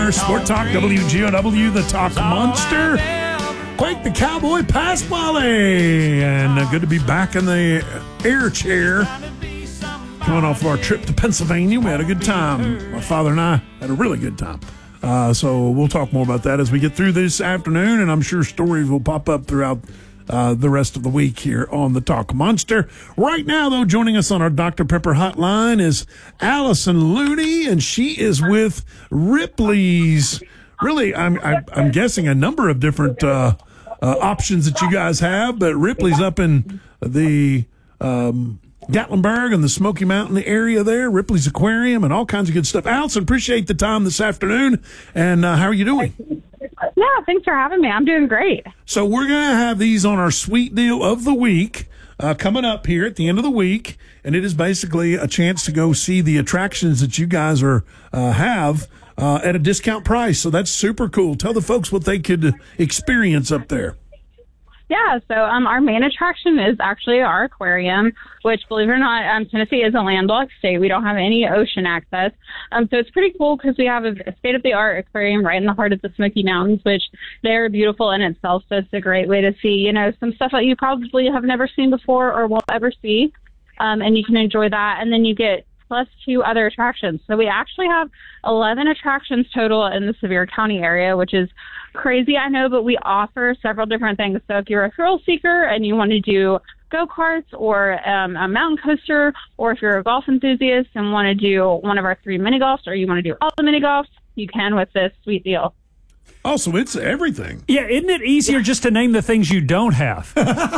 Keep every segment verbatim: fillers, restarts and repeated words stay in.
here. Sport Talk, W G O W, the Talk Monster. Quake the Cowboy Pasquale. And uh, good to be back in the air chair. Coming off of our trip to Pennsylvania. We had a good time. My father and I had a really good time. Uh, so we'll talk more about that as we get through this afternoon, and I'm sure stories will pop up throughout uh, the rest of the week here on the Talk Monster. Right now, though, joining us on our Doctor Pepper hotline is Allison Looney, and she is with Ripley's. Really, I'm I'm, I'm guessing a number of different uh, uh, options that you guys have, but Ripley's up in the um, Gatlinburg and the Smoky Mountain area there, Ripley's Aquarium, and all kinds of good stuff. Allison, appreciate the time this afternoon, and uh, how are you doing? Yeah, thanks for having me. I'm doing great. So we're going to have these on our Sweet Deal of the Week uh, coming up here at the end of the week, and it is basically a chance to go see the attractions that you guys are uh, have uh, at a discount price. So that's super cool. Tell the folks what they could experience up there. Yeah, so um, our main attraction is actually our aquarium, which, believe it or not, um, Tennessee is a landlocked state. We don't have any ocean access. Um, so it's pretty cool because we have a state-of-the-art aquarium right in the heart of the Smoky Mountains, which they're beautiful in itself. So it's a great way to see, you know, some stuff that you probably have never seen before or won't ever see. Um, and you can enjoy that. And then you get plus two other attractions. So we actually have eleven attractions total in the Sevier County area, which is crazy, I know, but we offer several different things. So if you're a thrill seeker and you want to do go-karts or um, a mountain coaster, or if you're a golf enthusiast and want to do one of our three mini golfs, or you want to do all the mini golfs, you can with this sweet deal. Oh, so it's everything. Yeah, isn't it easier just to name the things you don't have?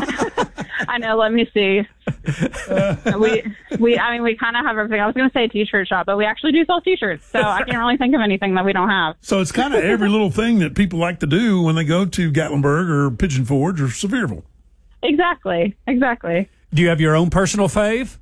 I know. Let me see. Uh, we, we, I mean, we kind of have everything. I was going to say t-shirt shop, but we actually do sell t-shirts, so I can't really think of anything that we don't have. So it's kind of every little thing that people like to do when they go to Gatlinburg or Pigeon Forge or Sevierville. Exactly. Exactly. Do you have your own personal fave?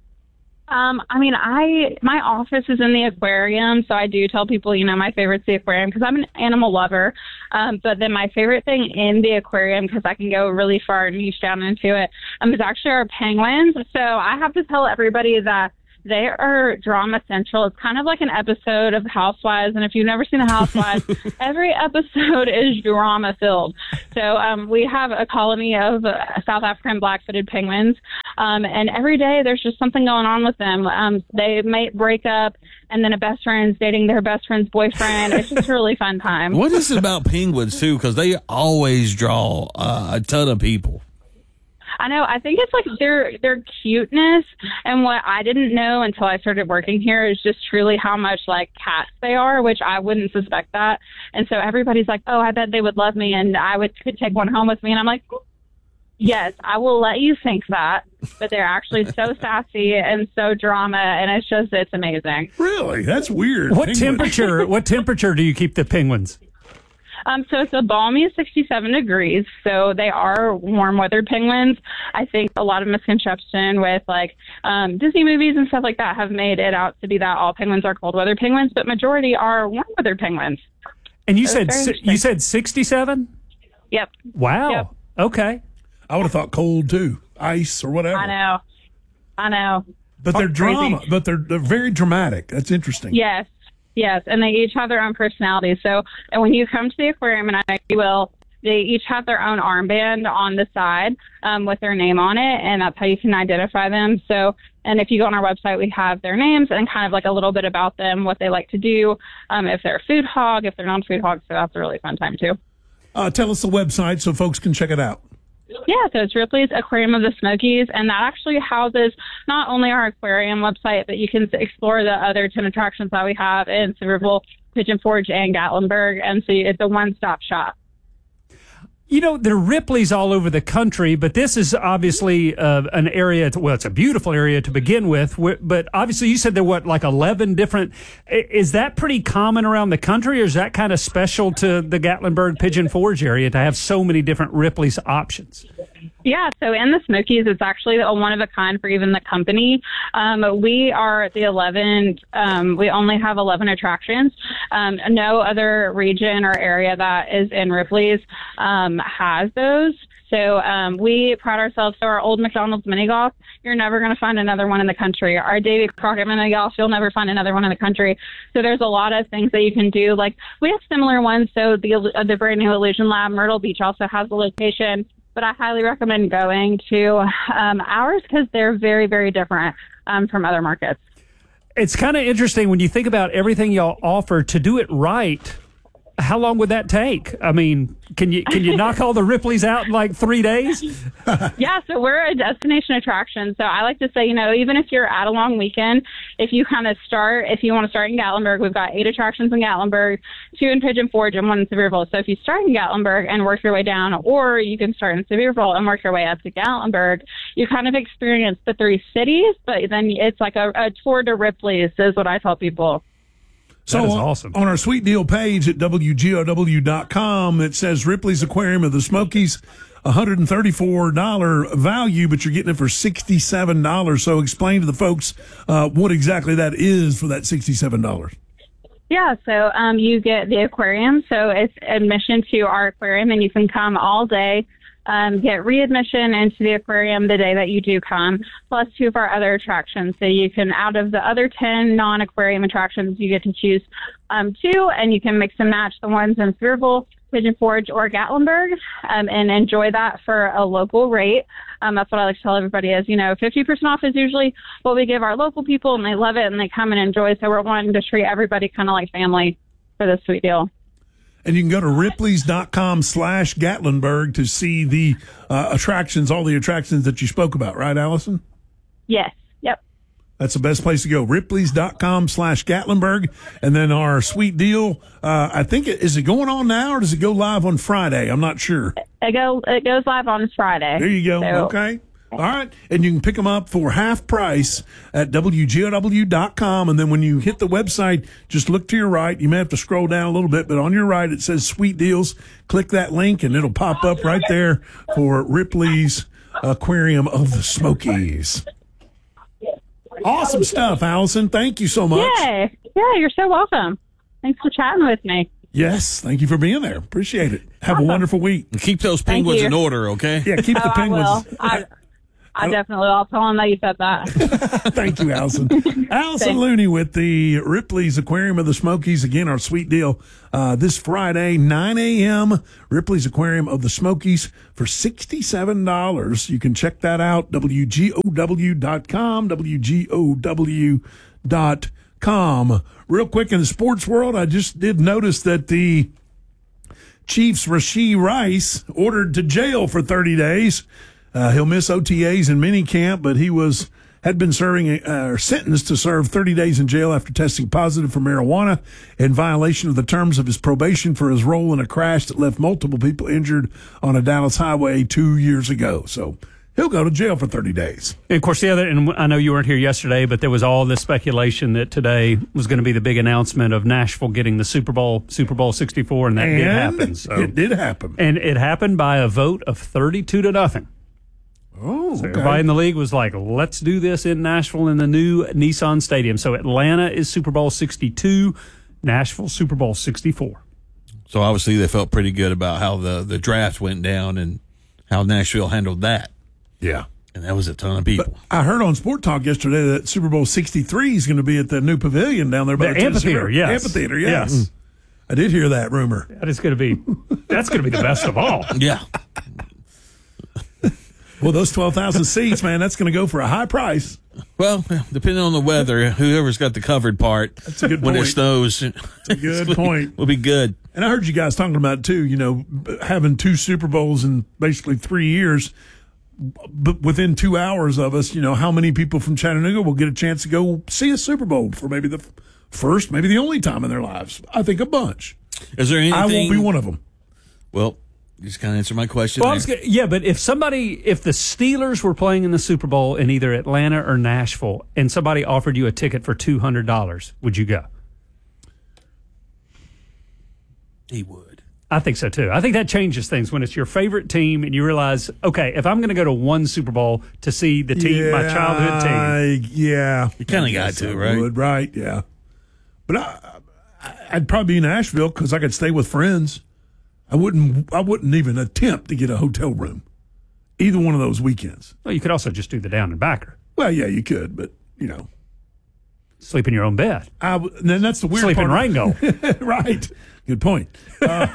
Um, I mean, I my office is in the aquarium, so I do tell people, you know, my favorite's the aquarium because I'm an animal lover. Um, but then my favorite thing in the aquarium, because I can go really far and niche down into it, um, is actually our penguins. So I have to tell everybody that they are drama central. It's kind of like an episode of Housewives, and if you've never seen The Housewives, every episode is drama filled. So um, we have a colony of uh, South African black-footed penguins, um, and every day there's just something going on with them. Um, they might break up, and then a best friend's dating their best friend's boyfriend. It's just a really fun time. What is it about penguins, too? Because they always draw uh, a ton of people. I know. I think it's like their their cuteness, and what I didn't know until I started working here is just truly how much like cats they are, which I wouldn't suspect that. And so everybody's like, "Oh, I bet they would love me, and I would could take one home with me." And I'm like, "Yes, I will let you think that." But they're actually so sassy and so drama, and it's just it's amazing. Really, that's weird. What Penguins. temperature? What temperature do you keep the penguins? Um, so it's a balmy sixty-seven degrees. So they are warm weathered penguins. I think a lot of misconception with like um, Disney movies and stuff like that have made it out to be that all penguins are cold weather penguins, but majority are warm weathered penguins. And you so said si- you said sixty-seven? Yep. Wow. Yep. Okay. I would have thought cold too, ice or whatever. I know. I know. But they're Crazy. drama. But they're they're very dramatic. That's interesting. Yes. Yes, and they each have their own personality. So, and when you come to the aquarium, and I know you will, they each have their own armband on the side um, with their name on it, and that's how you can identify them. So, and if you go on our website, we have their names and kind of like a little bit about them, what they like to do, um, if they're a food hog, if they're non-food hog. So that's a really fun time too. Uh, tell us the website so folks can check it out. Yeah, so it's Ripley's Aquarium of the Smokies, and that actually houses not only our aquarium website, but you can explore the other ten attractions that we have in Sevierville, Pigeon Forge, and Gatlinburg, and so it's a one-stop shop. You know, there are Ripley's all over the country, but this is obviously uh, an area, to, well, it's a beautiful area to begin with, but obviously you said there were, what, like eleven different, is that pretty common around the country, or is that kind of special to the Gatlinburg Pigeon Forge area to have so many different Ripley's options? Yeah, so in the Smokies, it's actually a one of a kind for even the company. Um, we are the eleventh, um, we only have eleven attractions. Um, no other region or area that is in Ripley's um, has those. So um, we pride ourselves. So our old McDonald's mini golf, you're never going to find another one in the country. Our Davy Crockett mini golf, you'll never find another one in the country. So there's a lot of things that you can do. Like we have similar ones. So the uh, the brand new Illusion Lab, Myrtle Beach also has a location. But I highly recommend going to um, ours because they're very, very different um, from other markets. It's kind of interesting when you think about everything y'all offer to do it right. How long would that take? I mean, can you can you knock all the Ripley's out in like three days? Yeah, so we're a destination attraction. So I like to say, you know, even if you're at a long weekend, if you kind of start, if you want to start in Gatlinburg, we've got eight attractions in Gatlinburg, two in Pigeon Forge, and one in Sevierville. So if you start in Gatlinburg and work your way down, or you can start in Sevierville and work your way up to Gatlinburg, you kind of experience the three cities, but then it's like a, a tour to Ripley's is what I tell people. So that is on, awesome. On our sweet deal page at W G O W dot com, it says Ripley's Aquarium of the Smokies, one hundred thirty-four dollars value, but you're getting it for sixty-seven dollars. So explain to the folks uh, what exactly that is for that sixty-seven dollars. Yeah, so um, you get the aquarium. So it's admission to our aquarium, and you can come all day. Um, get readmission into the aquarium the day that you do come, plus two of our other attractions. So you can, out of the other ten non-aquarium attractions, you get to choose um, two, and you can mix and match the ones in Sevierville, Pigeon Forge, or Gatlinburg, um, and enjoy that for a local rate. Um, that's what I like to tell everybody is, you know, fifty percent off is usually what we give our local people, and they love it, and they come and enjoy. So we're wanting to treat everybody kind of like family for this sweet deal. And you can go to ripley's.com slash Gatlinburg to see the uh, attractions, all the attractions that you spoke about, right, Allison? Yes. Yep. That's the best place to go. Ripley's.com slash Gatlinburg. And then our sweet deal, uh, I think, it, is it going on now or does it go live on Friday? I'm not sure. It, go, it goes live on Friday. There you go. So. Okay. All right. And you can pick them up for half price at W G O W dot com. And then when you hit the website, just look to your right. You may have to scroll down a little bit, but on your right, it says Sweet Deals. Click that link and it'll pop up right there for Ripley's Aquarium of the Smokies. Awesome stuff, Allison. Thank you so much. Yeah. Yeah, you're so welcome. Thanks for chatting with me. Yes. Thank you for being there. Appreciate it. Have awesome. a wonderful week. And keep those penguins in order, okay? Yeah, keep the oh, penguins. I will. I, I definitely will. I'll tell them that you said that. Thank you, Allison. Allison Looney with the Ripley's Aquarium of the Smokies. Again, our sweet deal uh, this Friday, nine a.m., Ripley's Aquarium of the Smokies for sixty-seven dollars. You can check that out, W G O W dot com, W G O W dot com. Real quick in the sports world, I just did notice that the Chiefs' Rashee Rice ordered to jail for thirty days. Uh, he'll miss O T As and minicamp, but he was had been serving a, uh, sentenced to serve thirty days in jail after testing positive for marijuana in violation of the terms of his probation for his role in a crash that left multiple people injured on a Dallas highway two years ago. So he'll go to jail for thirty days. And of course, the other, and I know you weren't here yesterday, but there was all this speculation that today was going to be the big announcement of Nashville getting the Super Bowl, Super Bowl sixty-four, and that and did happen. So. It did happen. And it happened by a vote of thirty-two to nothing. Oh, okay. So everybody in the league was like, let's do this in Nashville in the new Nissan Stadium. So Atlanta is Super Bowl sixty-two, Nashville Super Bowl sixty-four. So obviously they felt pretty good about how the, the draft went down and how Nashville handled that. Yeah. And that was a ton of people. But I heard on Sport Talk yesterday that Super Bowl sixty-three is going to be at the new pavilion down there by the, the amphitheater. Yes. Amphitheater, yes. yes. I did hear that rumor. That is going to be, that's going to be the best of all. Yeah. Well, those twelve thousand seats, man, that's going to go for a high price. Well, depending on the weather, whoever's got the covered part that's a good when point. it snows, that's a good point. Will be good. And I heard you guys talking about, too, you know, having two Super Bowls in basically three years. But within two hours of us, you know, how many people from Chattanooga will get a chance to go see a Super Bowl for maybe the first, maybe the only time in their lives? I think a bunch. Is there anything? I won't be one of them. Well, you just kind of answer my question. Well, I was gonna, yeah, but if somebody, if the Steelers were playing in the Super Bowl in either Atlanta or Nashville, and somebody offered you a ticket for two hundred dollars, would you go? He would. I think so too. I think that changes things when it's your favorite team and you realize, okay, if I'm going to go to one Super Bowl to see the team, yeah, my childhood team, yeah, you kind of got to, right? Would, right, yeah. But I, I'd probably be in Nashville because I could stay with friends. I wouldn't. I wouldn't even attempt to get a hotel room. either one of those weekends. Well, you could also just do the down and backer. Well, yeah, you could, but you know, sleep in your own bed. I, then that's the weird sleep part. in Rango. Right. Good point. Uh,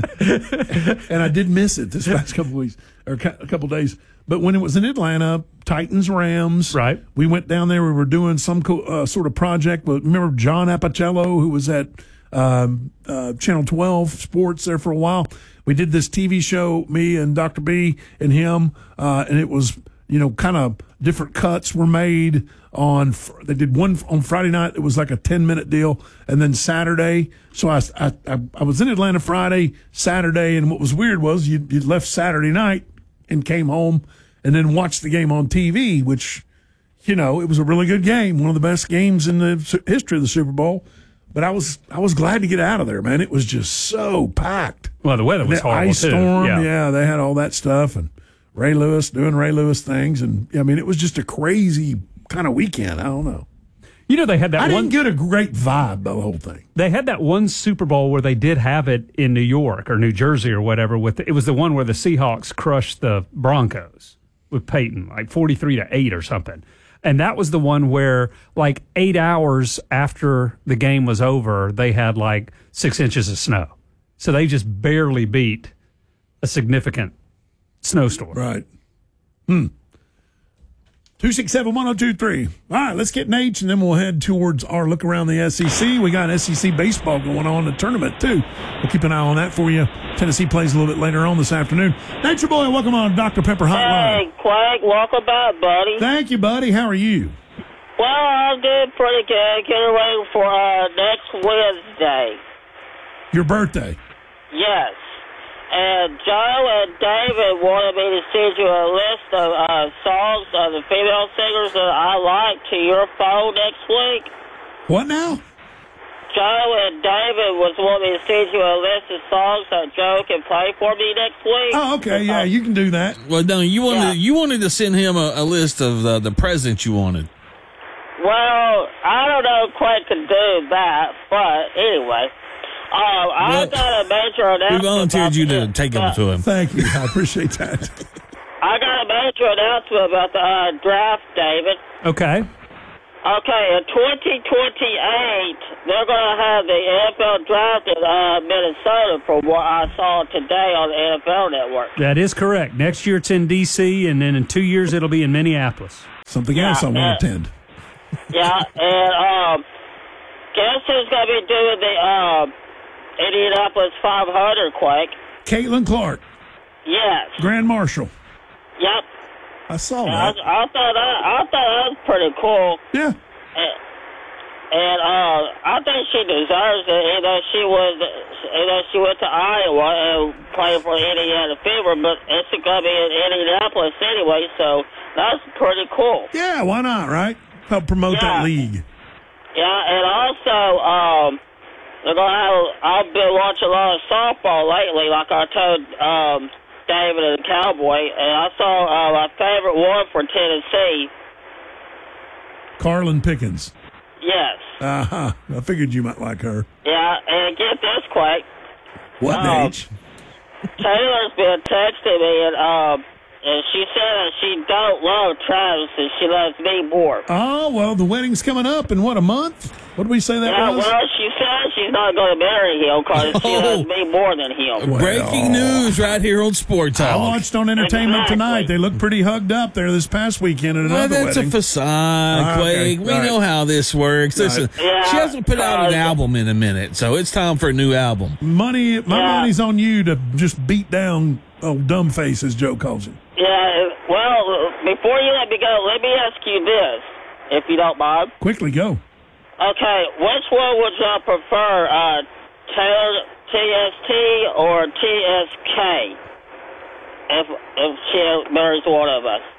and I did miss it this past couple weeks or a couple days. But when it was in Atlanta, Titans Rams, right? We went down there. We were doing some co- uh, sort of project. But remember John Apicello, who was at um, uh, Channel twelve Sports there for a while. We did this T V show, me and Doctor B and him, uh, and it was, you know, kind of different cuts were made on. They did one on Friday night. It was like a ten minute deal, and then Saturday. So I, I, I was in Atlanta Friday, Saturday, and what was weird was you you left Saturday night and came home and then watched the game on T V, which, you know, it was a really good game, one of the best games in the history of the Super Bowl. But I was I was glad to get out of there, man. It was just so packed. Well, the weather was the horrible ice too. storm, yeah. yeah, they had all that stuff, and Ray Lewis doing Ray Lewis things, and I mean, it was just a crazy kind of weekend. I don't know. You know, they had that I one. didn't get a great vibe by the whole thing. They had that one Super Bowl where they did have it in New York or New Jersey or whatever. With the, it was the one where the Seahawks crushed the Broncos with Peyton, like forty-three to eight or something. And that was the one where, like, eight hours after the game was over, they had like six inches of snow. So they just barely beat a significant snowstorm. Right. Hmm. two six seven, one oh two three. All right, let's get Nate, and then we'll head towards our look around the S E C. We got S E C baseball going on, the tournament, too. We'll keep an eye on that for you. Tennessee plays a little bit later on this afternoon. Nature Boy, welcome on Doctor Pepper Hotline. Hey, Quag, welcome back, buddy. Thank you, buddy. How are you? Well, I'm doing pretty good. Getting ready for uh, next Wednesday. Your birthday. Yes. And Joe and David wanted me to send you a list of uh, songs of the female singers that I like to your phone next week. What now? Joe and David was wanting me to send you a list of songs that Joe can play for me next week. Oh, okay. Yeah, you can do that. Well, no, you wanted Yeah. you wanted to send him a, a list of uh, the presents you wanted. Well, I don't know quite to do that, but anyway. Uh, I Well, got a major We announcement. volunteered about you the- to take them uh, to him. Thank you. I appreciate that. I got a major announcement about the uh, draft, David. Okay. Okay, in twenty twenty-eight, they're going to have the N F L draft in uh, Minnesota from what I saw today on the N F L Network. That is correct. Next year it's in D C, and then in two years it'll be in Minneapolis. Something Yeah, else I want uh, to attend. Yeah, and um, guess who's going to be doing the uh, Indianapolis five hundred, Quake? Caitlin Clark, Yes. Grand Marshal. Yep. I saw And I, that. I thought that I thought that was pretty cool. Yeah. And, and uh, I think she deserves it. You know, she was, you know, she went to Iowa and played for Indiana Fever, but it's going to be in Indianapolis anyway, so that's pretty cool. Yeah, why not, right? Help promote Yeah. that league. Yeah, and also, um, they're going to have, I've been watching a lot of softball lately, like I told um, David and the Cowboy, and I saw uh, my favorite one for Tennessee. Carlin Pickens. Yes. Uh-huh. I figured you might like her. Yeah, and get this, Quake. What Oh. age? Taylor's been texting me, and um, and she said that she don't love Travis, and she loves me more. Oh, well, the wedding's coming up in, what, a month? What did we say that Yeah, was? well, she said she's not going to marry him because she Oh. loves me more than him. Well, Breaking news right here on Sport I Talk. watched on Entertainment Exactly. Tonight. They looked pretty hugged up there this past weekend at Well, another that's wedding. a facade, Ah, okay. Quake. We Right. know how this works. Listen, Yeah, she hasn't put out an uh, album in a minute, so it's time for a new album. Money, my Yeah. money's on you to just beat down old dumb face, as Joe calls him. Yeah, well, before you let me go, let me ask you this, if you don't mind. Quickly go. Okay, which one would y'all prefer, uh, Taylor T S T or T S K? If if she marries one of us,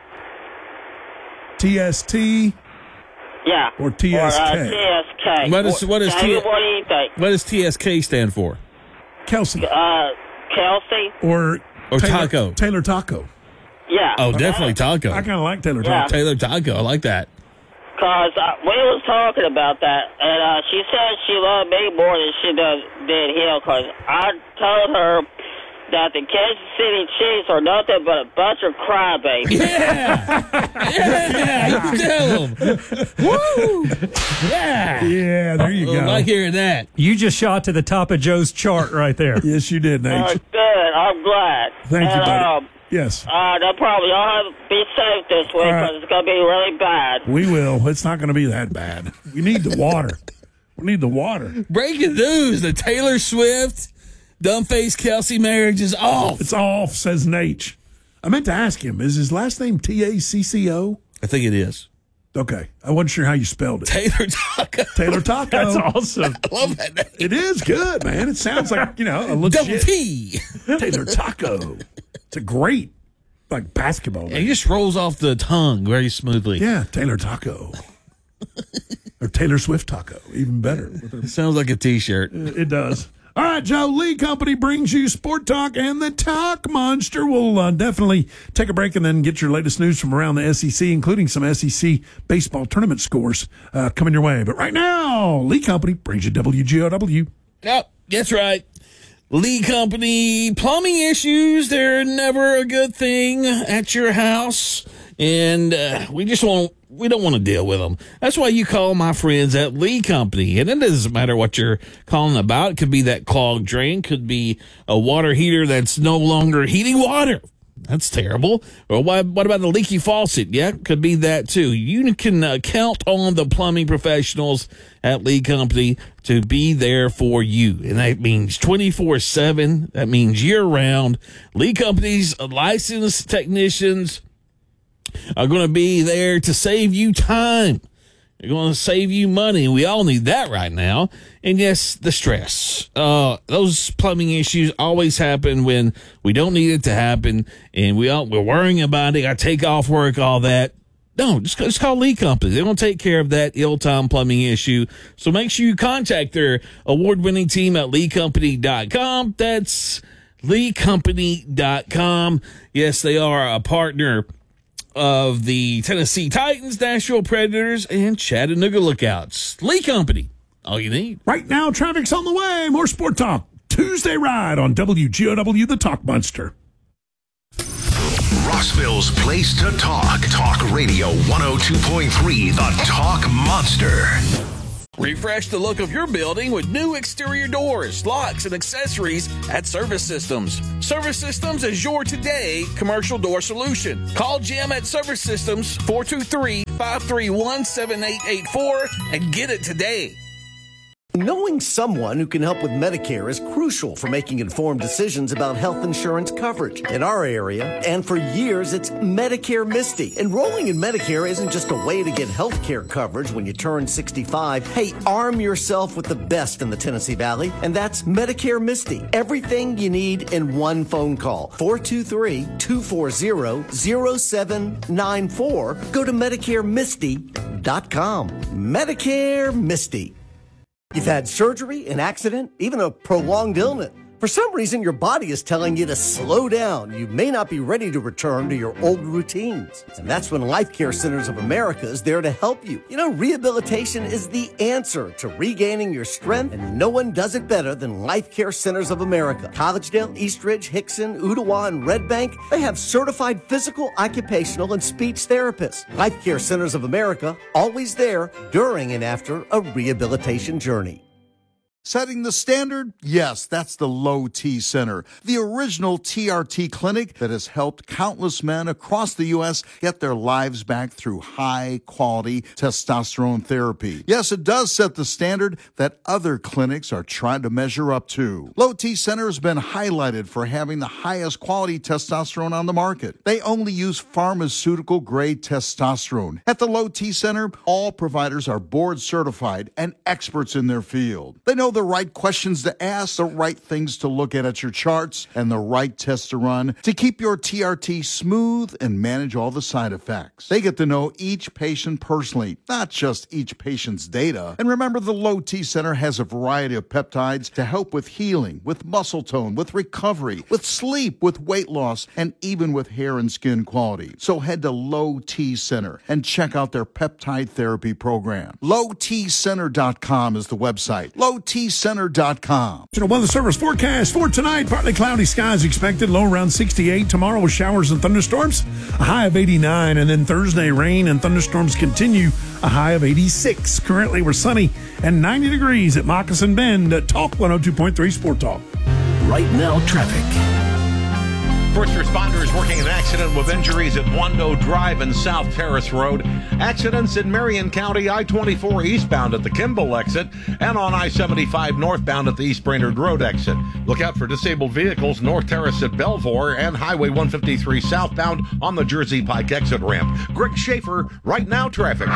T S T yeah, or T S K? Or, uh, T S K. What is- what is David, T- what do you think? What does T S K stand for? Kelsey Uh, Kelsey? or Or Taylor, Taco. Taylor Taco. Yeah. Oh, definitely Taco. I kind of like Taylor Yeah. Taco. Taylor Taco. I like that. Because uh, we was talking about that, and uh, she said she loved me more than she does did him. Because I told her that the Kansas City Chiefs are nothing but a bunch of crybabies. Yeah. Yeah. You tell them. Woo. Yeah. Yeah, there you I go. like hearing that. You just shot to the top of Joe's chart right there. Yes, you did, Nate. Uh, good. I'm glad. Thank you, and, buddy. Um, Yes, uh, they'll probably all have to be safe this week All right. because it's going to be really bad. we will. It's not going to be that bad. We need the water. We need the water. Breaking news: the Taylor Swift, Dumbface Kelsey marriage is off. It's off, says Nate. I meant to ask him, is his last name T A C C O? I think it is. Okay. I wasn't sure how you spelled it. Taylor Taco. Taylor Taco. That's awesome. I love that name. It is good, man. It sounds like, you know, a Double legit T. Taylor Taco. It's a great, like, basketball It name. just rolls off the tongue very smoothly. Yeah, Taylor Taco. Or Taylor Swift Taco, even better. It sounds like a T-shirt. It does. All right, Joe, Lee Company brings you Sport Talk and the Talk Monster. We'll uh, definitely take a break and then get your latest news from around the S E C, including some S E C baseball tournament scores uh, coming your way. But right now, Lee Company brings you W G O W. Yep, that's right. Lee Company plumbing issues, they're never a good thing at your house. And uh, we just won't, we don't want to deal with them. That's why you call my friends at Lee Company. And it doesn't matter what you're calling about. It could be that clogged drain, could be a water heater that's no longer heating water. That's terrible. Or what, what about the leaky faucet? Yeah, could be that too. You can uh, count on the plumbing professionals at Lee Company to be there for you. And that means twenty-four seven. That means year round. Lee Company's licensed technicians are going to be there to save you time. They're going to save you money. We all need that right now. And yes, the stress. Uh, those plumbing issues always happen when we don't need it to happen, and we all, we're worrying about it. I take off work, all that. No, just, just call Lee Company. They're going to take care of that ill-time plumbing issue. So make sure you contact their award-winning team at lee company dot com. That's lee company dot com. Yes, they are a partner of the Tennessee Titans, Nashville Predators, and Chattanooga Lookouts. Lee Company, all you need. Right now, traffic's on the way. More Sport Talk. Tuesday ride on W G O W, the Talk Monster. Rossville's place to talk. Talk Radio one oh two point three, the Talk Monster. Refresh the look of your building with new exterior doors, locks, and accessories at Service Systems. Service Systems is your today commercial door solution. Call Jim at Service Systems, four two three, five three one, seven eight eight four, and get it today. Knowing someone who can help with Medicare is crucial for making informed decisions about health insurance coverage. In our area, and for years, it's Medicare Misty. Enrolling in Medicare isn't just a way to get health care coverage when you turn sixty-five. Hey, arm yourself with the best in the Tennessee Valley, and that's Medicare Misty. Everything you need in one phone call. four two three, two four zero, zero seven nine four. Go to medicare misty dot com. Medicare Misty. You've had surgery, an accident, even a prolonged illness. For some reason, your body is telling you to slow down. You may not be ready to return to your old routines. And that's when Life Care Centers of America is there to help you. You know, rehabilitation is the answer to regaining your strength, and no one does it better than Life Care Centers of America. Collegedale, Eastridge, Hickson, Ottawa, and Red Bank, they have certified physical, occupational, and speech therapists. Life Care Centers of America, always there during and after a rehabilitation journey. Setting the standard? Yes, that's the Low T Center, the original T R T clinic that has helped countless men across the U S get their lives back through high-quality testosterone therapy. Yes, it does set the standard that other clinics are trying to measure up to. Low T Center has been highlighted for having the highest quality testosterone on the market. They only use pharmaceutical-grade testosterone. At the Low T Center, all providers are board-certified and experts in their field. They know the right questions to ask, the right things to look at at your charts, and the right tests to run to keep your T R T smooth and manage all the side effects. They get to know each patient personally, not just each patient's data. And remember, the Low T Center has a variety of peptides to help with healing, with muscle tone, with recovery, with sleep, with weight loss, and even with hair and skin quality. So head to Low T Center and check out their peptide therapy program. low t center dot com is the website. Low T t center dot com. Weather service forecast for tonight. Partly cloudy skies expected. Low around sixty-eight. Tomorrow with showers and thunderstorms. A high of eighty-nine. And then Thursday, rain and thunderstorms continue. A high of eighty-six. Currently, we're sunny and ninety degrees at Moccasin Bend. At Talk one oh two point three Sport Talk. Right now, traffic. First responders working an accident with injuries at Wando Drive and South Terrace Road. Accidents in Marion County, I twenty-four eastbound at the Kimball exit and on I seventy-five northbound at the East Brainerd Road exit. Look out for disabled vehicles North Terrace at Belvoir and Highway one fifty-three southbound on the Jersey Pike exit ramp. Greg Schaefer, Right Now Traffic.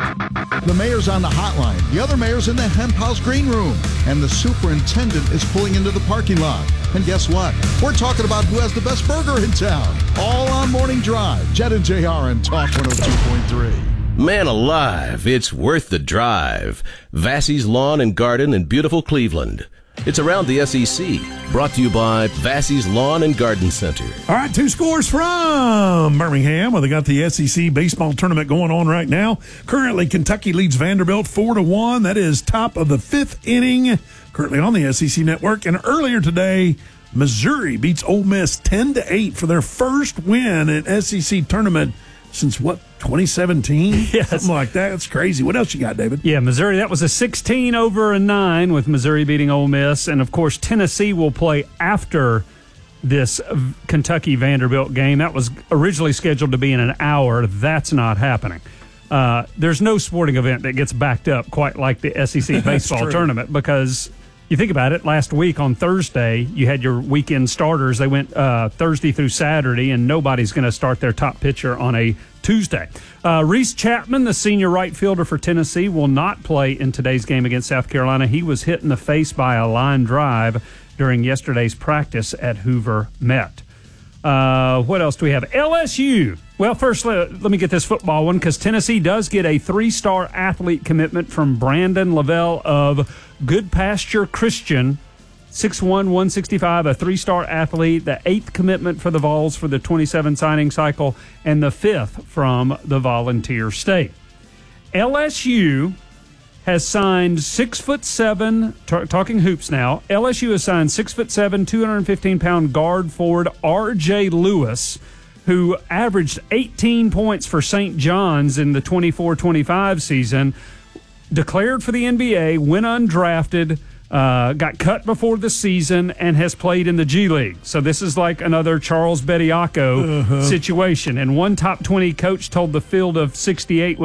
The mayor's on the hotline. The other mayor's in the Hemp House green room. And the superintendent is pulling into the parking lot. And guess what? We're talking about who has the best burger in town. All on Morning Drive. Jed and J R and Talk one oh two point three. Man alive, it's worth the drive. Vassie's Lawn and Garden in beautiful Cleveland. It's around the S E C. Brought to you by Vassie's Lawn and Garden Center. All right, two scores from Birmingham. Well, they got the S E C baseball tournament going on right now. Currently, Kentucky leads Vanderbilt four to one. That is top of the fifth inning. Currently on the S E C network. And earlier today, Missouri beats Ole Miss ten to eight for their first win in S E C tournament since what, twenty seventeen? Yes. Something like that. That's crazy. What else you got, David? Yeah, Missouri, that was a sixteen over a nine with Missouri beating Ole Miss. And, of course, Tennessee will play after this Kentucky Vanderbilt game. That was originally scheduled to be in an hour. That's not happening. Uh, there's no sporting event that gets backed up quite like the S E C baseball tournament because you think about it, last week on Thursday, you had your weekend starters. They went uh, Thursday through Saturday, and nobody's going to start their top pitcher on a Tuesday. Uh, Reese Chapman, the senior right fielder for Tennessee, will not play in today's game against South Carolina. He was hit in the face by a line drive during yesterday's practice at Hoover Met. Uh, what else do we have? L S U. Well, first, let, let me get this football one because Tennessee does get a three-star athlete commitment from Brandon Lavelle of Good Pasture Christian, six one, one sixty-five, a three-star athlete, the eighth commitment for the Vols for the twenty-seven signing cycle, and the fifth from the Volunteer State. L S U has signed six foot seven, t- talking hoops now, L S U has signed six foot seven, two hundred fifteen pound guard forward R J Lewis, who averaged eighteen points for Saint John's in the twenty-four twenty-five season, declared for the N B A, went undrafted, uh, got cut before the season, and has played in the G League. So this is like another Charles Bediako uh-huh. situation. And one top twenty coach told the field of sixty-eight